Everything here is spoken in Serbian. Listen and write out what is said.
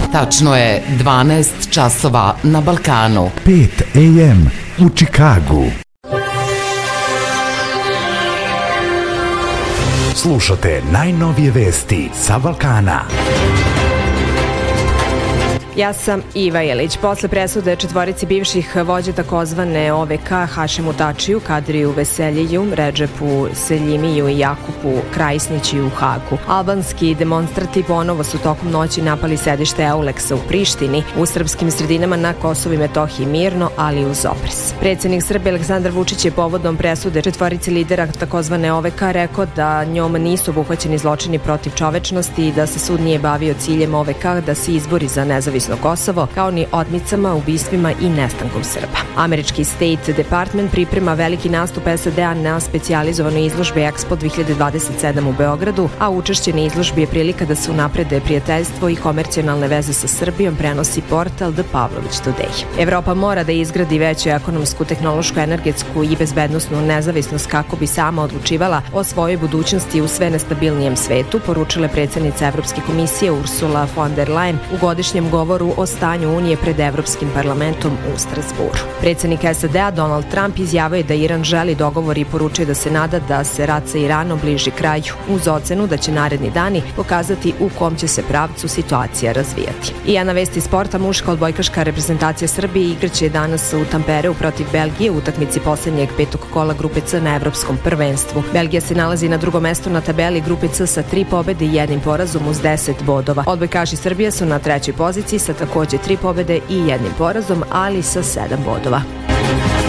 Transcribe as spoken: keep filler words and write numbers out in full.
Tačno je dvanaest časova na Balkanu. pet a m u Čikagu. Slušate najnovije vesti sa Balkana. Ja sam Iva Jelić. Posle presude četvorici bivših vođa takozvane O V K, Hašemu Tačiju, Kadriju Veseljiju, Redžepu Seljimiju i Jakupu Krajisniću u Hagu. Albanski demonstranti ponovo su tokom noći napali sedište Euleksa u Prištini, u srpskim sredinama na Kosovu i Metohiji mirno, ali uz oprez. Predsjednik Srbije Aleksandar Vučić je povodom presude četvorici lidera takozvane O V K rekao da njom nisu obuhvaćeni zločini protiv čovečnosti i da se sud nije bavio ciljem O V K da se izbori za nezavisno Kosovo, kao ni otmicama, ubistvima i nestankom Srba. Američki State Department priprema veliki nastup S A D-a na specijalizovanoj izložbi Expo dve hiljade dvadeset sedam u Beogradu, a učešće na izložbi je prilika da se unaprede prijateljstvo i komercionalne veze sa Srbijom, prenosi portal The Pavlović Today. Evropa mora da izgradi veću ekonomsku, tehnološku, energetsku i bezbednosnu nezavisnost kako bi sama odlučivala o svojoj budućnosti u sve nestabilnijem svetu, poručila predsjednica Evropske komisije Ursula von der Leyen u godišnjem govoru o stanju Unije pred Evropskim parlamentom u Strasburu. Predsjednik S A D-a Donald Trump izjavio je da Iran želi dogovor i poručuje da se nada da se rat sa Iranom bliži kraju, uz ocenu da će naredni dani pokazati u kom će se pravcu situacija razvijati. I jedna vest iz sporta, muška odbojkaška reprezentacija Srbije igraće danas u Tampereu protiv Belgije u utakmici posljednjeg petog kola grupe C na Evropskom prvenstvu. Belgija se nalazi na drugom mestu na tabeli grupe C sa tri pobede i jednim porazom uz deset bodova. Odbojkaši Srbije su na trećoj poziciji sa također tri pobede i jednim porazom, ali sa sedam bodova.